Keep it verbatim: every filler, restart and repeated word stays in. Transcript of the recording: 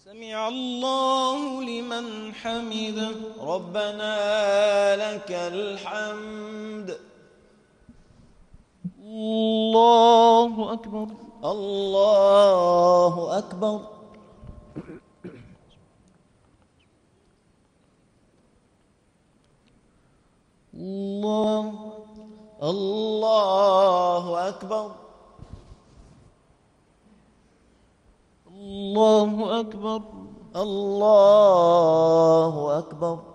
سمع الله لمن حمده ربنا لك الحمد. الله أكبر الله أكبر. الله الله أكبر. الله أكبر. الله أكبر.